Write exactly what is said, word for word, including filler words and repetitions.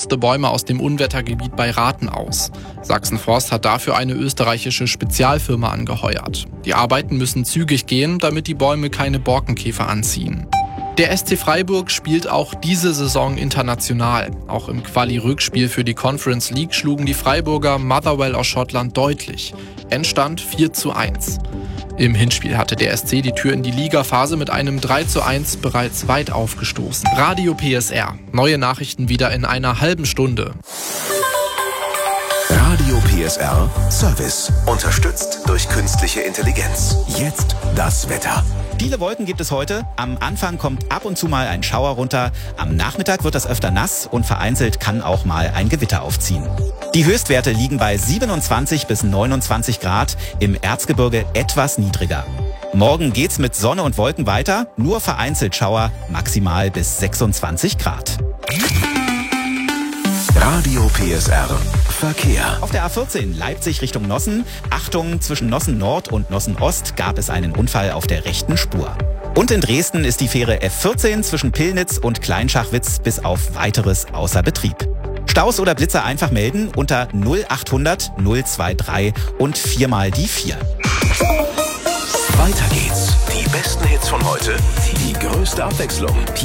geschützte Bäume aus dem Unwettergebiet bei Rathen aus. Sachsen-Forst hat dafür eine österreichische Spezialfirma angeheuert. Die Arbeiten müssen zügig gehen, damit die Bäume keine Borkenkäfer anziehen. Der S C Freiburg spielt auch diese Saison international. Auch im Quali-Rückspiel für die Conference League schlugen die Freiburger Motherwell aus Schottland deutlich. Endstand vier zu eins. Im Hinspiel hatte der S C die Tür in die Ligaphase mit einem drei zu eins bereits weit aufgestoßen. Radio P S R. Neue Nachrichten wieder in einer halben Stunde. Radio P S R Service. Unterstützt durch künstliche Intelligenz. Jetzt das Wetter. Viele Wolken gibt es heute. Am Anfang kommt ab und zu mal ein Schauer runter. Am Nachmittag wird das öfter nass und vereinzelt kann auch mal ein Gewitter aufziehen. Die Höchstwerte liegen bei siebenundzwanzig bis neunundzwanzig Grad, im Erzgebirge etwas niedriger. Morgen geht's mit Sonne und Wolken weiter, nur vereinzelt Schauer, maximal bis sechsundzwanzig Grad. Radio P S R Verkehr. Auf der A vierzehn Leipzig Richtung Nossen. Achtung, zwischen Nossen Nord und Nossen Ost gab es einen Unfall auf der rechten Spur. Und in Dresden ist die Fähre F vierzehn zwischen Pillnitz und Kleinschachwitz bis auf Weiteres außer Betrieb. Staus oder Blitzer einfach melden unter null achthundert null drei drei und viermal die vier. Weiter geht's. Die besten Hits von heute, die größte Abwechslung.